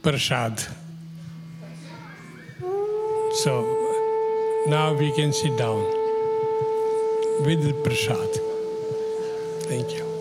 prasad. So now we can sit down with the prasad. Thank you.